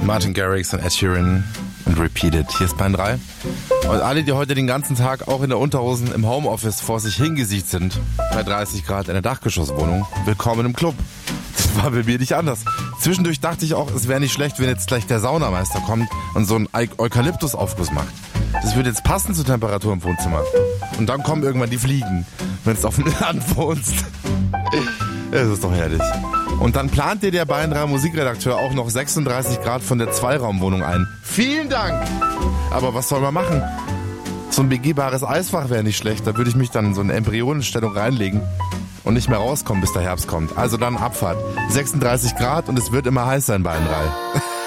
Martin Garrix und Ed Sheeran und Repeated. Hier ist Bayern 3. Und alle, die heute den ganzen Tag auch in der Unterhosen im Homeoffice vor sich hingesiegt sind, bei 30 Grad in der Dachgeschosswohnung, willkommen im Club. Das war bei mir nicht anders. Zwischendurch dachte ich auch, es wäre nicht schlecht, wenn jetzt gleich der Saunameister kommt und so einen Eukalyptusaufguss macht. Das würde jetzt passen zur Temperatur im Wohnzimmer. Und dann kommen irgendwann die Fliegen, wenn du auf dem Land wohnst. Es ist doch herrlich. Und dann plant dir der Bayern 3 Musikredakteur auch noch 36 Grad von der Zweiraumwohnung ein. Vielen Dank! Aber was soll man machen? So ein begehbares Eisfach wäre nicht schlecht. Da würde ich mich dann in so eine Embryonenstellung reinlegen und nicht mehr rauskommen, bis der Herbst kommt. Also dann Abfahrt. 36 Grad und es wird immer heiß sein, Bayern 3.